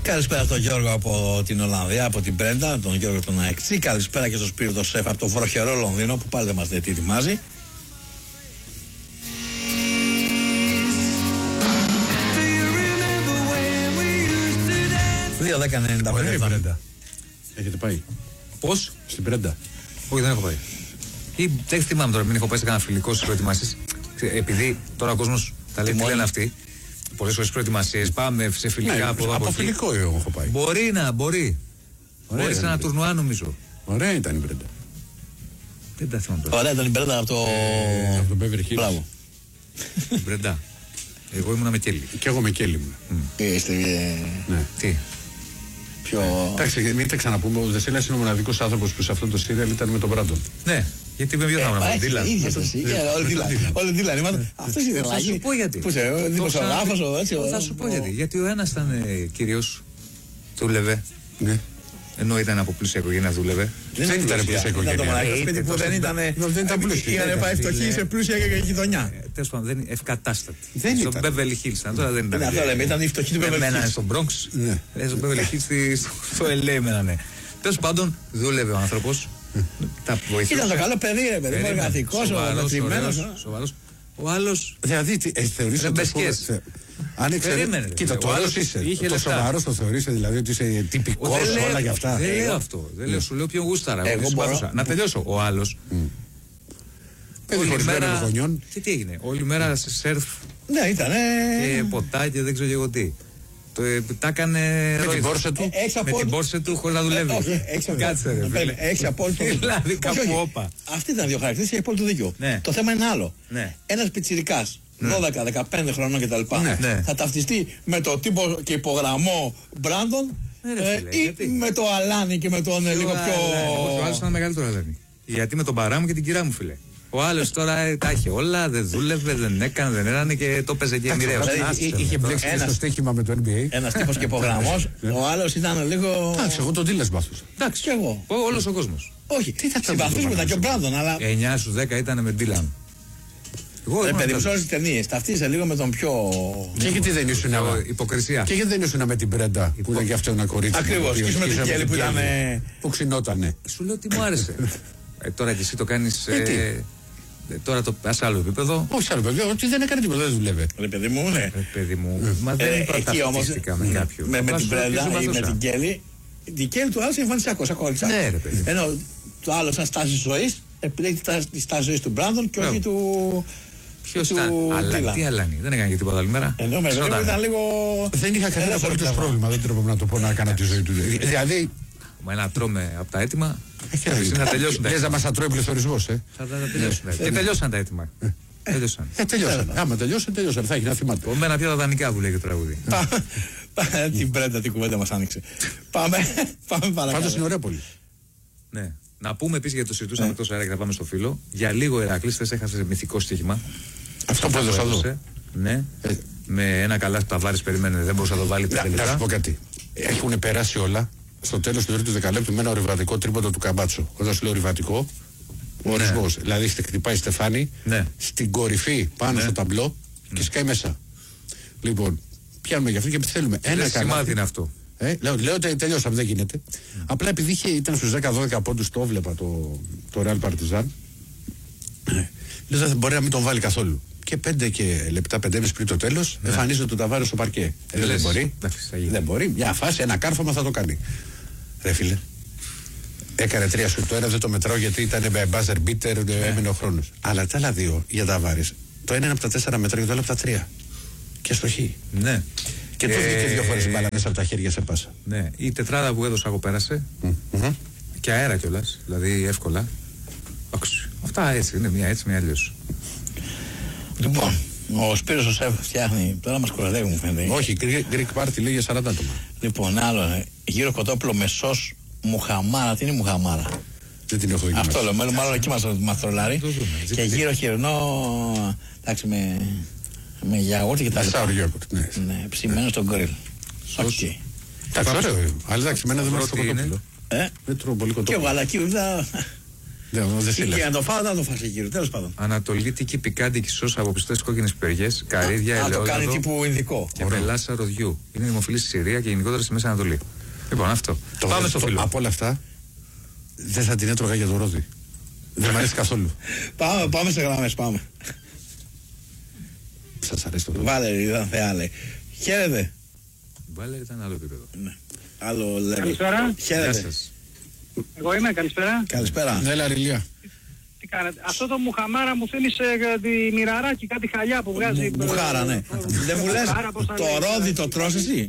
Καλησπέρα στον Γιώργο από την Ολλανδία, από την Μπρέντα, τον Γιώργο τον Αεξή. Καλησπέρα και στον Σπύρο τον Σεφ από το βροχερό Λονδίνο που πάλι δεν μας λέει τι ετοιμάζει. 2-10-95. Έχετε πάει? Πώς? Στην Πρέντα? Όχι, δεν έχω πάει. Ή δεν θυμάμαι τώρα, μην έχω πάει σε κανένα φιλικό στις προετοιμάσεις. Επειδή τώρα ο κόσμος τα λέει, τι λένε αυτοί. Πολλές φορές προετοιμασίες, πάμε σε φιλικά από εδώ από εκεί. φιλικό εγώ έχω πάει. Μπορεί. Μπορεί σε ένα τουρνουά νομίζω. Ωραία ήταν η Πρέντα. Δεν τα θυμάμαι τώρα. Ωραία ήταν η Μπρέντα από το Beverly Hills. Μπράβο. Μπρέντα. Εγώ ήμουνα με Κέλλη. Και εγώ με Κέλλη ήμουν. Είστε Τι? πιο... Εντάξει, μην τα ξαναπούμε. Ο Δεσίλας είναι ο μοναδικός άνθρωπος που σε αυτό το σύριαλ ήταν με τον Μπράντον. Ναι, γιατί με ποιο θα ήμουν, Ντίλαν. Όλοι Ντίλαν. Αυτός είναι Θα σου πω γιατί. Πού είσαι, ο δημοσιογράφος, θα σου πω γιατί. Γιατί ο ένας ήταν κυρίως, δούλευε. Ναι. Ενώ ήταν από πλούσια οικογένεια, δούλευε. Δεν ήταν πλούσια οικογένεια. Ήταν το μοναδικό σπίτι που δεν ήταν πλούσιο. Είχαν πάει φτωχοί σε πλούσια γειτονιά. Τέλος πάντων, δεν είναι ευκατάστατη. Δεν στο ήταν. Beverly Hills τώρα δεν ήταν. Αυτό λέμε, ήταν οι φτωχοί του Beverly Hills. Μένανε στο Bronx. Στο Beverly Hills, στο LA μένανε. Τέλος πάντων, δούλευε ο άνθρωπος. Τα βοηθούσε. Ήταν το καλό παιδί, ρε παιδί. Εργατικός, μετρημένος. Σοβαρός. Ο άλλος. Δηλαδή, θεωρείς ότι. Αν περίμενε. Κοίτα, το άλλο είσαι. Το σοβαρό το θεωρείς, δηλαδή ότι είσαι τυπικός όλα για αυτά. Δεν λέω αυτό. Δεν λέω, σου λέω ποιον γούσταρα. Να τελειώσω. Ο άλλος. Παιδί χωρισμένων γονιών. Και τι έγινε, όλη μέρα σε σερφ. Ναι, ήταν. Και ποτά και δεν ξέρω εγώ τι. Τα έκανε με την πόρσα του. Με την πόρσα του χωρίς να δουλεύει. Κάτσε ρε. Έχεις απόλυτο δίκιο. Δηλαδή κάπου όπα. Αυτή ήταν δύο χαρακτηριστικές και απόλυτο δίκιο. Το θέμα είναι άλλο. Ένας πιτσιρικάς 12-15 χρονών κτλ. Θα ταυτιστεί με το τύπο και υπογραμμό Μπράντον ή με το Αλάνι και με τον λίγο πιο. Ο άλλος ήταν μεγαλύτερο Αλάνι. Γιατί με τον παρά μου και την κυρά μου, φίλε. Ο άλλος τώρα τα είχε όλα, δεν δούλευε, δεν έκανε, δεν έρανε και το παίζε και μοιραίος. Είχε μπλέξει στο στοίχημα με το NBA. Ένας τύπος και υπογραμμός, ο άλλος ήταν λίγο. Εντάξει, εγώ τον Ντίλαν μπάθουσα. Εντάξει, και εγώ. Όλος ο κόσμος. Όχι, συμπαθούς μετά και ο Μπράντον, αλλά. 9 στους 10 ήταν με Ντίλαν. Ρε παιδί μου, σε όλες τις ταινίες ταυτίζεσαι λίγο με τον πιο. Και γιατί δεν ήσουν υποκρισία. Και γιατί δεν ήσουν με την Πρέντα που ήταν και αυτό ένα κορίτσι. Ακριβώς, και με την Κέλλη που ήταν. Που ξυνότανε. Σου λέω ότι μου άρεσε. Τώρα και εσύ το κάνεις. Τώρα το πας σε άλλο επίπεδο. Όχι σε άλλο επίπεδο, ότι δεν έκανε τίποτα, δεν δουλεύε. Ρε παιδί μου, ναι. Ρε παιδί μου, μα δεν υπαρταστήκα με κάποιον. Με την Πρέντα ή με την Κέλλη. Την Κέλλη του άλλου είναι εμφανισιακός, ακόλουθα. Ναι, ρε παιδί. Ενώ το άλλο σαν στάση ζωής επιλέγει τη στάση ζωής του Μπράντον και όχι του. Ποιος ήταν, αλλά τι Αλάνι, δεν έκανε και τίποτα άλλη μέρα. Ενώ με βέβαια ήταν λίγο. Δεν είχα κανένα απολύτως πρόβλημα, δεν τρέπομαι να το πω να έκανα τη ζωή του. Δηλαδή. Μα να τρώμε από τα έτοιμα. Να τελειώσουν τα έτοιμα. Λες να μας θα τρώει πληθωρισμός, Θα τελειώσουν. Και τελειώσαν τα έτοιμα. Τελειώσαν. Άμα τελειώσαν. Θα έχει να θυμάται. Ο μένα πια τα δανεικά που λέει και το τραγούδι. Την Πρέντα την κουβέντα μας άνοιξε. Πάμε παρακάτω. Πάντως είναι ωραία πολύ. Ναι. Να πούμε επίσης γιατί το συζητούσαμε τόσο αέρα και να πάμε στο φίλο. Για λίγο Ηρακλής έχασε μυθικό στοίχημα. Αυτό που έδωσα εδώ. Ναι. Με ένα καλά που Ταβάρης περίμενε, δεν μπορούσε να το βάλει τελικά. Να σου πω κάτι. Έχουν περάσει όλα. Στο τέλος του τρίτου δεκαλέπτου με ένα ορειβατικό τρίποντο του Καμπάτσο. Όταν σου λέω ορειβατικό, ο ορισμός. Δηλαδή χτυπάει η Στεφάνη στην κορυφή πάνω στο ταμπλό και σκάει μέσα. Λοιπόν, πιάνουμε γι' αυτό και θέλουμε ένα καλά. Σημάδι είναι αυτό. Λέω ότι τελειώσαμε, δεν γίνεται. Απλά επειδή ήταν στους 10-12 πόντους, το έβλεπα το Real Partizan. Λέω δεν μπορεί να μην τον βάλει καθόλου. Και 5 λεπτά, 5,5 πριν το τέλος, εμφανίζεται το Ταβάρες στο παρκέ. Δεν μπορεί. Δεν μπορεί. Μια φάση, ένα κάρφωμα θα το κάνει. Ρε φίλε. Έκανε 3 σουτ. Το ένα δεν το μετράω γιατί ήταν με buzzer beater, έμεινε ο χρόνος. Αλλά τα άλλα δύο για Ταβάρες. Το ένα είναι από τα 4 μέτρα και το άλλο από τα 3. Και στο χ. Ναι. Και το βγήκε 2 φορές η μπάλα μέσα από τα χέρια σε πάσα. Ναι. Η τετράδα που έδωσα εγώ πέρασε. Και αέρα κιόλας. Δηλαδή εύκολα. Αυτά έτσι είναι. Μια έτσι, μια αλλιώς. Λοιπόν, ο Σπύρος ο Σεφ φτιάχνει. Τώρα μας κοροϊδεύει μου φαίνεται. Όχι, Greek Party λέει για 40 άτομα. Λοιπόν, άλλο. Γύρω Κοτόπουλο με σως Μουχαμάρα. Τι είναι η Μουχαμάρα? Δεν την έχω δει. Αυτό λέω. Μάλλον εκεί μας τρολάρει. Και γύρω χοιρινό. Εντάξει, με γιαούρτι και τα λοιπά. Ναι, ψημένο στον γκριλ. Όχι. Εντάξει, ωραίο. Αλλά εντάξει, εμένα δεν μου αρέσει το κοτόπουλο. Δεν τρώω πολύ κοτόπουλο. Και εγώ, αλλά εκεί βέβαια. Και να το φάω, να το φας κύριο, τέλος πάντων. Ανατολίτικη πικάντικη σως από πιστές κόκκινες πιπεριές, καρύδια, ελαιόλαδο. Το κάνει τύπου ειδικό. Και μελάσσα ροδιού. Είναι δημοφιλή στη Συρία και γενικότερα στη Μέση Ανατολή. Λοιπόν, αυτό. Πάμε στο φίλο. Από όλα αυτά, δεν θα την έτρωγα για το ρόδι. Δεν μ' αρέσει καθόλου. Πάμε σε γραμμές, πάμε. Σας αρέσει το ρόδι? Βάλερη, ήταν θεά, λέει. Χαίρετε. Βάλερη ήταν άλλο επίπεδο. Ναι. Άλλο λέμε. Καλησπέρα. Χαίρετε. Εγώ είμαι, καλησπέρα. Καλησπέρα. Ναι, Λαριλία. Τι κάνετε? Αυτό το μουχαμάρα μου θέλει τη μοιραράκι, κάτι χαλιά που βγάζει. Μουχάρα, ναι. Δεν μου λες, το ρόδι το τρως εσύ?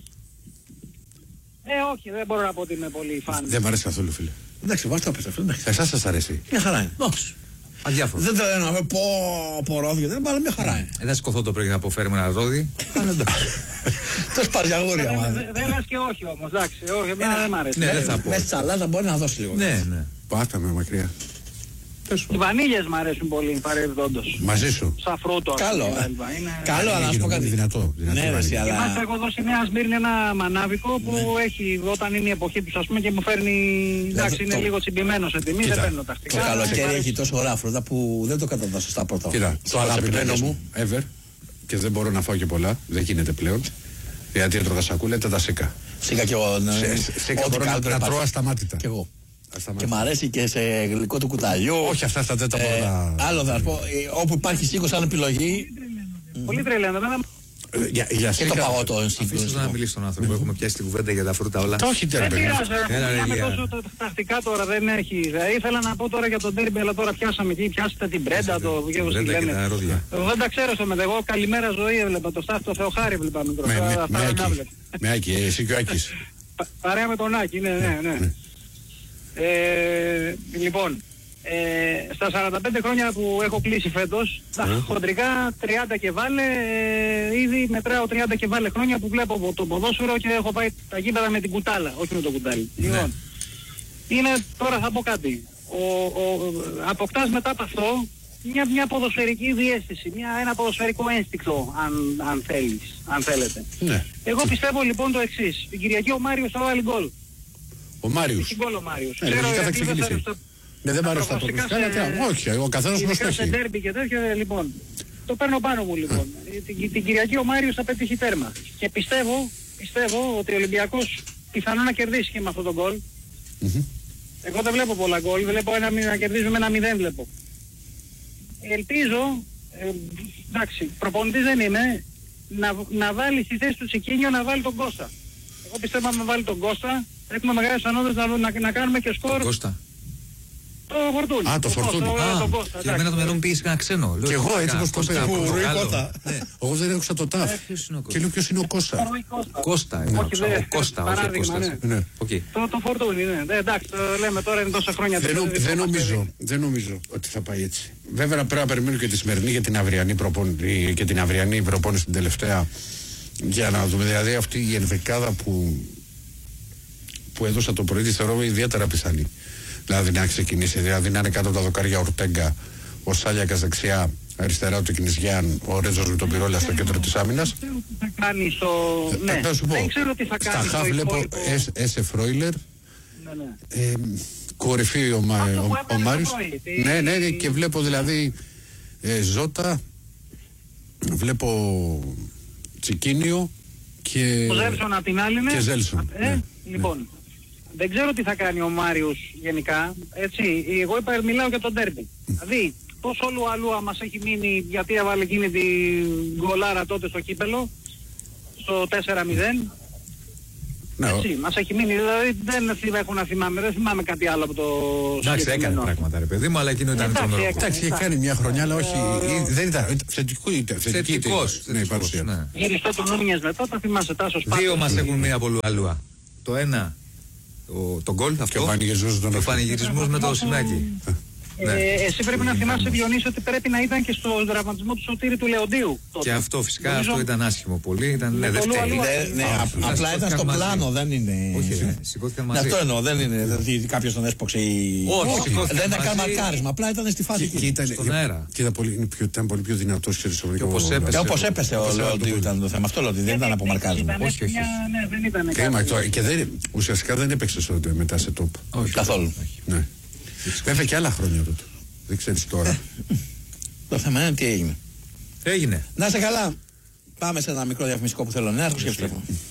Όχι, δεν μπορώ να πω ότι είμαι πολύ φαν. Δεν μ' αρέσει καθόλου, φίλε. Εντάξει, βάζω το πες αυτό. Εσάς σας αρέσει? Μια χαρά είναι. Αδιάφορο. Δεν το εννοώ, πω ρόδι, δεν πάρω μια χαρά είναι. Δεν θα σηκωθώ το πρωί να αποφέρουμε ένα ρόδι. Το σπαριαγούρια μας. Δεν λες και όχι όμως, εντάξει, όχι, εμένα δεν μ' αρέσει. Ναι, δεν θα πω. Μέσα στη σαλάτα μπορεί να δώσει λίγο. Ναι. Πάτα με μακριά. Οι βανίλιες μ' αρέσουν πολύ, παρεμπιπτόντως. Μαζί σου. Σαν φρούτο. Καλό. Καλό, αλλά να σου πω κάτι. Δυνατό. Ναι, ρε, αλλά... Είμαστε, έχω δώσει Νέα Σμύρνη ένα μανάβικο που έχει, όταν είναι η εποχή τους ας πούμε και μου φέρνει, εντάξει είναι λίγο τσιμπημένο σε τιμή, δεν παίρνω τακτικά. Το καλοκαίρι έχει τόσο ωραία φρούτα που δεν το καταδώσω σωστά πρώτα. Κοίτα, το αγαπημένο μου, ever, και δεν μπορώ να φάω και πολλά, δεν γίνεται πλέον, γιατί έτρωγα σακούλα, ήταν τα σίκα. Σίκα και εγώ, σίκα μπορώ να τρώω ασταμάτητα. Κι εγώ. Και μ' αρέσει και σε γλυκό του κουταλιού. Όχι, αυτά δεν τα μπορώ να... Άλλο θα σου πω, όπου υπάρχει σίκο σαν επιλογή. Πολύ τρελαίνω. Και το παγωτό. Αφήστε να μιλήσει στον άνθρωπο που έχουμε πιάσει την κουβέντα για τα φρούτα όλα. Το όχι δεν πειράζει, μιλάμε τόσο τακτικά τώρα, δεν έχει. Ήθελα να πω τώρα για τον ντέρμπι, αλλά τώρα πιάσαμε εκεί, πιάσετε την Πρέντα, το Γέγος τι λένε. Δεν τα ξέρω στο μεταξύ, εγώ καλημέρα ζωή έβλεπα, το Στάθη, το Θεοχάρη έβλεπα μικρό. Με Άκη, εσύ και ο Άκης. Παρέα με τον Άκη, ναι. Λοιπόν, στα 45 χρόνια που έχω κλείσει φέτος, χοντρικά 30 και βάλε, ήδη μετράω 30 και βάλε χρόνια που βλέπω το ποδόσφαιρο και έχω πάει τα γήπεδα με την κουτάλα, όχι με το κουτάλι. Λοιπόν, είναι, τώρα θα πω κάτι, αποκτάς μετά από αυτό μια ποδοσφαιρική διαίσθηση, ένα ποδοσφαιρικό ένστικτο αν θέλετε. Ναι. Εγώ πιστεύω λοιπόν το εξής, την Κυριακή ο Μάριος θα βάλει γκολ. Ο Μάριος. Έχει γκολ ο Μάριος. Λογικά θα ξεκινήσει. Δεν μ' αρέσει τα ποδοσφαιρικά, όχι, ο καθένας προσέχει. Σε ντέρμπι και τέτοιο, λοιπόν, το παίρνω πάνω μου λοιπόν. Την Κυριακή ο Μάριος θα πετύχει τέρμα. Και πιστεύω ότι ο Ολυμπιακός πιθανόν να κερδίσει και με αυτόν τον γκολ. Εγώ δεν βλέπω πολλά γκολ, βλέπω να κερδίζουμε 1-0 βλέπω. Ελπίζω, εντάξει, προπονητής δεν είμαι, να βάλει στη θέση του Τσικίνιο να βάλει τον Κώστα. Εγώ πιστεύω να βάλει τον Κώστα, έχουμε μεγάλες ανώδες να κάνουμε και σκορ. Κώστα. Το Φορτούνι. Το Φορτούνι. Και εμένα το μυαλό μου πήγε κανένα ξένο. Και εγώ έτσι όπως το πέρα. Εγώ δεν άκουσα το τάφ. Και λέω ποιος είναι ο Κώστα. Κώστα. Κώστα, όχι Κώστας. Το Φορτούνι, ναι. Εντάξει, το λέμε τώρα είναι τόσα χρόνια. Δεν νομίζω ότι θα πάει έτσι. Βέβαια πρέπει να περιμένω και τη σημερινή και την αυριανή προπόνηση την τελευταία για να δούμε. Δηλαδή αυτή η ενδεκάδα που έδωσα το πρωί τη θεωρώ ιδιαίτερα πιθανή. Δηλαδή να ξεκινήσει, δηλαδή να είναι κάτω από τα δοκάρια Ορτέγκα, ο Σάλιακας δεξιά, αριστερά ο Τεκνισιάν, ο Ρέζος με τον Πυρόλα στο κέντρο της άμυνας. Θα κάνει στο... Ναι, δεν ξέρω τι θα κάνει. Στα χαφ βλέπω Έσε Φρόιλερ, κορυφή ο Μάριος. Ναι, και βλέπω δηλαδή Ζώτα, βλέπω Τσικίνιο και... Ο Ζέλσον απ' την άλλη, ναι. Και Ζέλσον. Λοιπόν. Δεν ξέρω τι θα κάνει ο Μάριος γενικά, έτσι, εγώ μιλάω για τον ντέρμπι. Δηλαδή, πώς όλου αλλού μας έχει μείνει, γιατί έβαλε εκείνη την γκολάρα τότε στο κύπελο, στο 4-0. Έτσι, μας έχει μείνει, δηλαδή δεν έχω να θυμάμαι, δεν θυμάμαι κάτι άλλο από το εντάξει, έκανε πράγματα ρε παιδί μου, αλλά εκείνο ήταν το νερό. Εντάξει, είχε κάνει μια χρονιά, αλλά όχι, δεν ήταν θετικός η παρουσία. Γυριστό του Νούνιες μετά, θα θυμάσαι Τάσος Πάτος. Δύο μας έχουν μείνει από Λουαλούα. Το ένα, το γκολ αυτό, ο πανηγυρισμός με το Σινάκι. Εσύ πρέπει να θυμάσαι, Διονύση, ότι πρέπει να ήταν και στο δραματισμό του Σωτήρη του Λεοντίου. Και αυτό φυσικά αυτό ήταν άσχημο πολύ. Ήταν δεύτερη. Απλά ήταν στο πλάνο, δεν είναι. Όχι, σηκώθηκαν μαζί. Αυτό εννοώ, δεν είναι. Δηλαδή κάποιος τον έσποξε ή. Όχι, δεν ήταν καν μαρκάρισμα. Απλά ήταν στη φάση εκεί. Στον αέρα. Και ήταν πολύ πιο δυνατός και όπως έπεσε ο Λεοντίου ήταν το θέμα. Αυτό λέω ότι δεν ήταν από μαρκάρισμα. Όχι. Δεν ήταν. Και ουσιαστικά δεν έπαιξε μετά σε top. Καθόλου. Βέβαια και άλλα χρόνια τότε. Δεν ξέρεις τώρα. Το θέμα είναι τι έγινε. Έγινε. Να είσαι καλά. Πάμε σε ένα μικρό διαφημιστικό που θέλω να έρθω και επιστρέφω.